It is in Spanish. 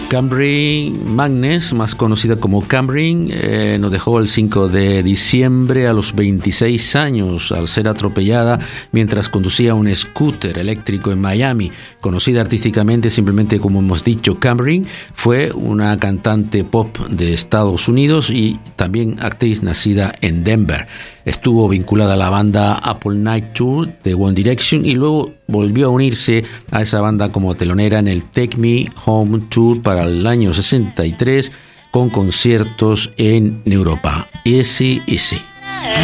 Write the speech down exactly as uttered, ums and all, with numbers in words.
Camry Magnes, más conocida como Camry, eh, nos dejó el cinco de diciembre a los veintiséis años al ser atropellada mientras conducía un scooter eléctrico en Miami. Conocida artísticamente simplemente como hemos dicho Camry, fue una cantante pop de Estados Unidos y también actriz nacida en Denver. Estuvo vinculada a la banda Apple Night Tour de One Direction y luego volvió a unirse a esa banda como telonera en el Take Me Home Tour para el año sesenta y tres con conciertos en Europa. Easy Easy.